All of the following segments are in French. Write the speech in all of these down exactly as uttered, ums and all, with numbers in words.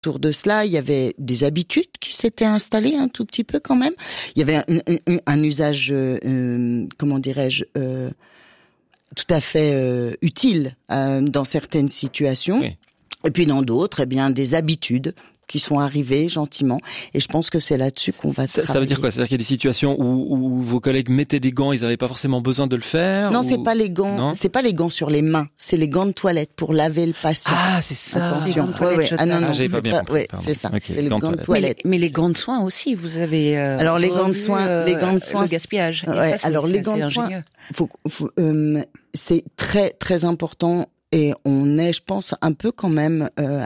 autour de cela, il y avait des habitudes qui s'étaient installées un tout petit peu quand même. Il y avait un, un, un usage, euh, comment dirais-je, euh, tout à fait euh, utile euh, dans certaines situations. Oui. Et puis dans d'autres, eh bien, des habitudes qui sont arrivées gentiment. Et je pense que c'est là-dessus qu'on va ça, travailler. Ça veut dire quoi? C'est-à-dire qu'il y a des situations où, où vos collègues mettaient des gants, ils n'avaient pas forcément besoin de le faire? Non, ou... c'est pas les gants. Non, c'est pas les gants sur les mains. C'est les gants de toilette pour laver le patient. Ah, c'est ça. Attention. Les gants de toilette, ouais, ouais. Ah non, non, ah, j'avais pas bien pas, compris. Ouais, pardon. c'est ça. Okay, c'est les gants, gants de toilette. Mais, mais les gants de soins aussi, vous avez. Euh, alors les gants de soins, euh, les gants de soins, le gaspillage. Ouais, ça, c'est, alors c'est, les gants c'est de soins, ingénieux. faut, faut, euh, c'est très très important. Et on est, je pense, un peu quand même euh,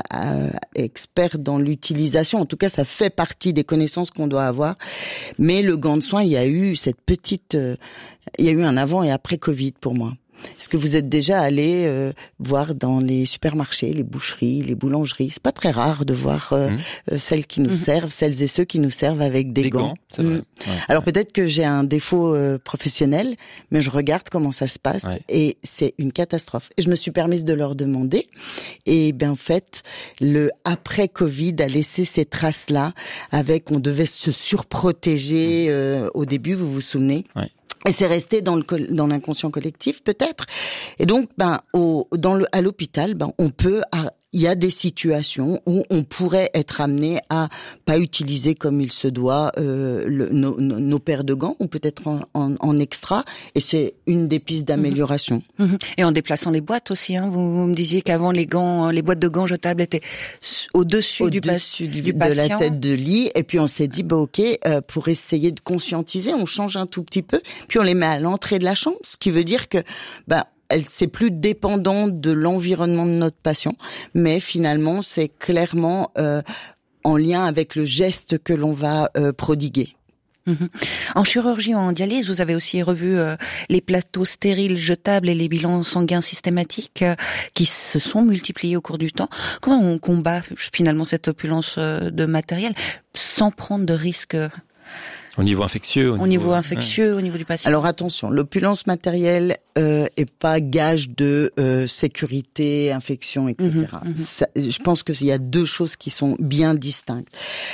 expert dans l'utilisation. En tout cas, ça fait partie des connaissances qu'on doit avoir. Mais le gant de soin, il y a eu cette petite... Euh, il y a eu un avant et après Covid pour moi. Est-ce que vous êtes déjà allé euh, voir dans les supermarchés, les boucheries, les boulangeries? C'est pas très rare de voir euh, mmh. euh, celles qui nous mmh. servent, celles et ceux qui nous servent avec des, des gants. gants c'est vrai. Mmh. Ouais, Alors ouais. peut-être que j'ai un défaut euh, professionnel, mais je regarde comment ça se passe ouais. et c'est une catastrophe. Et je me suis permise de leur demander. Et bien en fait, le après Covid a laissé ces traces-là. Avec, on devait se surprotéger mmh. euh, au début, vous vous souvenez? Ouais. Et c'est resté dans le dans l'inconscient collectif peut-être. Et donc, ben, au dans le à l'hôpital, ben, on peut, il y a des situations où on pourrait être amené à pas utiliser comme il se doit euh, le, nos, nos, nos paires de gants, ou peut-être en, en, en extra. Et c'est une des pistes d'amélioration. Mmh. Et en déplaçant les boîtes aussi, hein. Vous, vous me disiez qu'avant les gants, les boîtes de gants jetables étaient au-dessus, au-dessus du, pas, du, du de patient. la tête de lit. Et puis on s'est dit, bah ok, euh, pour essayer de conscientiser, on change un tout petit peu. Puis on les met à l'entrée de la chambre, ce qui veut dire que bah elle c'est plus dépendant de l'environnement de notre patient, mais finalement c'est clairement euh, en lien avec le geste que l'on va euh, prodiguer. Mmh. En chirurgie ou en dialyse, vous avez aussi revu euh, les plateaux stériles jetables et les bilans sanguins systématiques euh, qui se sont multipliés au cours du temps. Comment on combat finalement cette opulence euh, de matériel sans prendre de risques euh, Au niveau infectieux. Au, au niveau, niveau infectieux, ouais. Au niveau du patient. Alors attention, l'opulence matérielle euh, est pas gage de euh, sécurité, infection, et cetera. Mmh, mmh. Ça, je pense qu'il y a deux choses qui sont bien distinctes.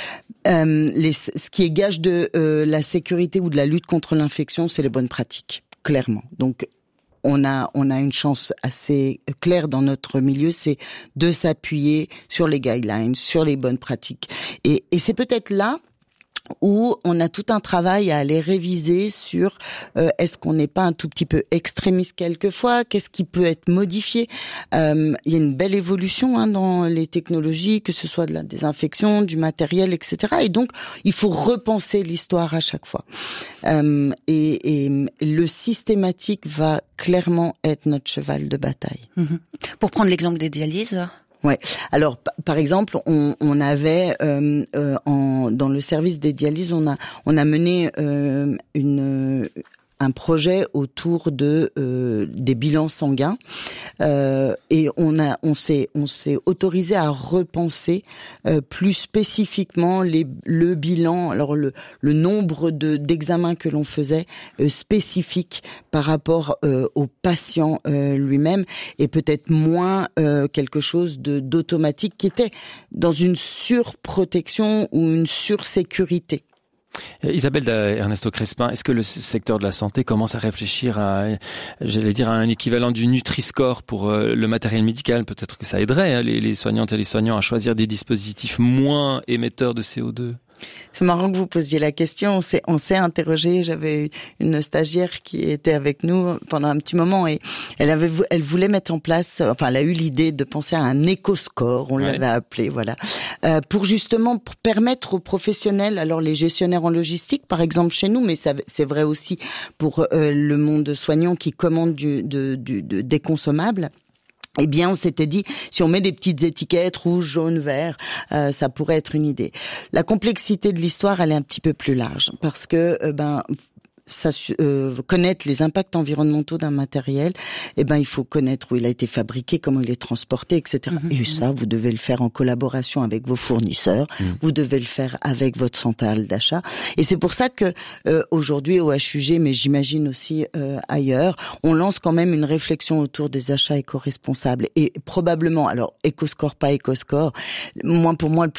Euh, les, ce qui est gage de euh, la sécurité ou de la lutte contre l'infection, c'est les bonnes pratiques, clairement. Donc on a on a une chance assez claire dans notre milieu, c'est de s'appuyer sur les guidelines, sur les bonnes pratiques. Et, et c'est peut-être là où on a tout un travail à aller réviser sur euh, est-ce qu'on n'est pas un tout petit peu extrémiste quelquefois, qu'est-ce qui peut être modifié. Euh, il y a une belle évolution hein, dans les technologies, que ce soit de la désinfection, du matériel, et cetera. Et donc, il faut repenser l'histoire à chaque fois. Euh, et, et le systématique va clairement être notre cheval de bataille. Mmh. Pour prendre l'exemple des dialyses. Ouais. Alors, p- par exemple, on, on avait euh, euh, en, dans le service des dialyses, on a on a mené euh, une un projet autour de euh, des bilans sanguins euh, et on a on s'est on s'est autorisé à repenser euh, plus spécifiquement les le bilan, alors le le nombre de d'examens que l'on faisait euh, spécifiques par rapport euh, au patient euh, lui-même, et peut-être moins euh, quelque chose de d'automatique qui était dans une surprotection ou une sursécurité. Isabelle Ernesto Crespin, est-ce que le secteur de la santé commence à réfléchir à, j'allais dire, à un équivalent du Nutri-Score pour le matériel médical? Peut-être que ça aiderait hein, les, les soignantes et les soignants à choisir des dispositifs moins émetteurs de C O deux. C'est marrant que vous posiez la question. On s'est, on s'est interrogé. J'avais une stagiaire qui était avec nous pendant un petit moment et elle avait, elle voulait mettre en place, enfin, elle a eu l'idée de penser à un éco-score, on ouais. l'avait appelé, voilà, euh, pour justement pour permettre aux professionnels, alors les gestionnaires en logistique, par exemple chez nous, mais ça, c'est vrai aussi pour euh, le monde soignant qui commande du, de, du, de, des consommables. Eh bien, on s'était dit, si on met des petites étiquettes rouge, jaune, vert, euh, ça pourrait être une idée. La complexité de l'histoire, elle est un petit peu plus large, parce que, euh, ben, ça, euh, connaître les impacts environnementaux d'un matériel, eh ben, il faut connaître où il a été fabriqué, comment il est transporté, et cetera. Mmh, et ça, vous devez le faire en collaboration avec vos fournisseurs, mmh. vous devez le faire avec votre centrale d'achat. Et c'est pour ça que euh, aujourd'hui au H U G, mais j'imagine aussi euh, ailleurs, on lance quand même une réflexion autour des achats éco-responsables. Et probablement, alors éco-score, pas éco-score, moi pour moi le plus